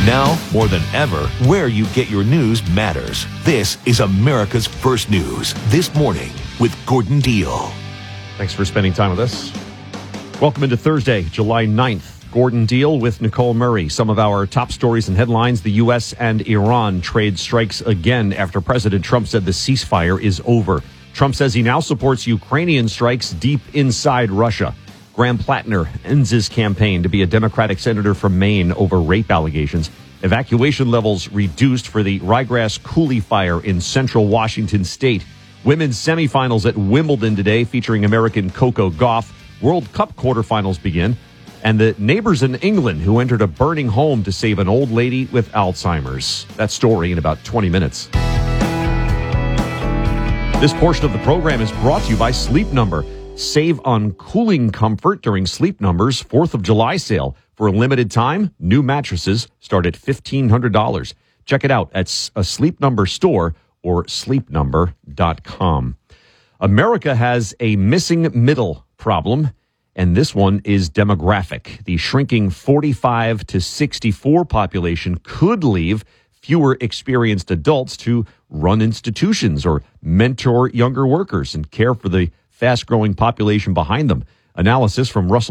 Now, more than ever, where you get your news matters. This is America's First News This Morning with Gordon Deal. Thanks for spending time with us. Welcome into Thursday, July 9th. Gordon Deal with Nicole Murray. Some of our top stories and headlines. The U.S. and Iran trade strikes again after President Trump said the ceasefire is over. Trump says he now supports Ukrainian strikes deep inside Russia. Graham Plattner ends his campaign to be a Democratic senator from Maine over rape allegations. Evacuation levels reduced for the Ryegrass Coulee fire in central Washington state. Women's semifinals at Wimbledon today featuring American Coco Gauff. World Cup quarterfinals begin. And the neighbors in England who entered a burning home to save an old lady with Alzheimer's. That story in about 20 minutes. This portion of the program is brought to you by Sleep Number. Save on cooling comfort during Sleep Number's 4th of July sale. For a limited time, new mattresses start at $1,500. Check it out at a Sleep Number store or sleepnumber.com. America has a missing middle problem, and this one is demographic. The shrinking 45 to 64 population could leave fewer experienced adults to run institutions or mentor younger workers and care for the fast-growing population behind them. Analysis from Russell